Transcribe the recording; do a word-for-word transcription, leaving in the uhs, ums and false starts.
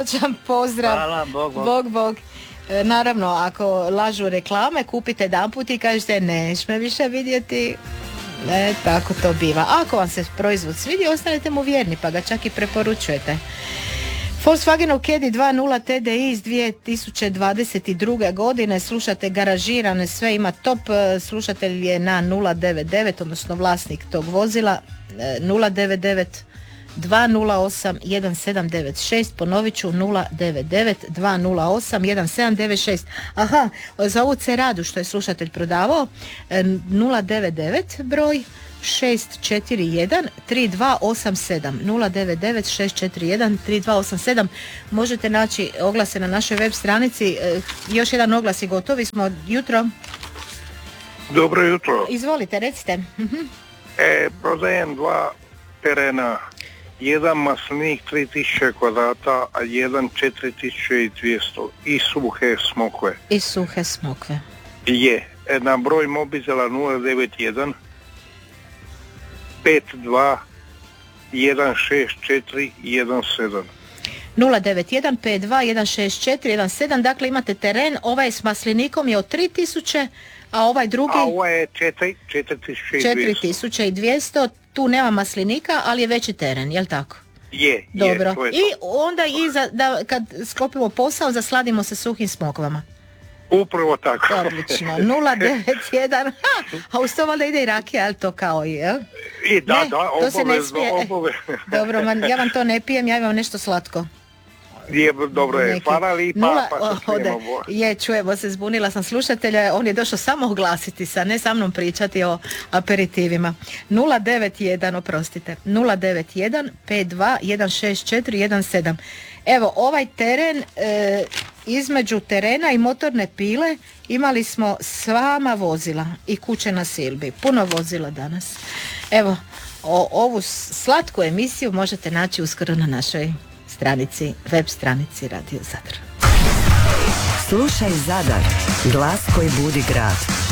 Pozdrav. Hvala, bog, bog. Bog, bog. E, naravno, ako lažu reklame, kupite jedanput i kažete neš me više vidjeti. E, tako to biva. Ako vam se proizvod svidi, ostanete mu vjerni, pa ga čak i preporučujete. Volkswagenov Caddy dva nula T D I iz dvije tisuće dvadeset druge godine, slušate garažirane, sve ima top, slušatelj je na nula devet devet, odnosno vlasnik tog vozila, nula devet devet dva nula osam jedan sedam devet šest, ponovit ću nula devet devet dva nula osam jedan sedam devet šest. Aha, za ovu Ceradu što je slušatelj prodavao, nula devet devet broj šest četiri jedan tri dva osam sedam, nula devet devet šest četiri jedan tri dva osam sedam. Možete naći oglase na našoj web stranici. Još jedan oglas i gotovi smo. Jutro. Dobro jutro. Izvolite, recite. E, prodajem dva terena. Jedan maslinik tri tisuće kvadrata, a jedan četiri tisuće dvjesto. I suhe smokve. I suhe smokve. Je. E, na broj mobitela nula devet jedan pet dva jedan šest četiri jedan sedam. nula devet jedan pet dva jedan šest četiri jedan sedam. Dakle, imate teren, ovaj s maslinikom je od tri tisuće, a ovaj drugi a ovaj je četiri tisuće dvjesto. Tu nema maslinika, ali je veći teren, jel tako? Je, dobro. Je, to je to. I onda i za, da, kad sklopimo posao, zasladimo se suhim smokvama. Upravo tako. Odlično. nula devet jedan Ha, a uz to valjda ide i rakija, ali to kao i, jel? I da, ne, da, obavezno, obavezno. Dobro, man, ja vam to ne pijem, ja imam nešto slatko. Je, dobro je, Neki. hvala lipa, Nula, pa se čujemo. Je, čujemo se, zbunila sam slušatelja, on je došao samo oglasiti sa, ne sa mnom pričati o aperitivima. nula devet jedan, oprostite, nula devet jedan pet dva jedan šest četiri jedan sedam. Evo, ovaj teren, e, između terena i motorne pile imali smo svama vozila i kuće na Silbi. Puno vozila danas. Evo, o, ovu slatku emisiju možete naći uskoro na našoj stranici, web stranici Radio Zadar. Slušaj Zadar, glas koji budi grad.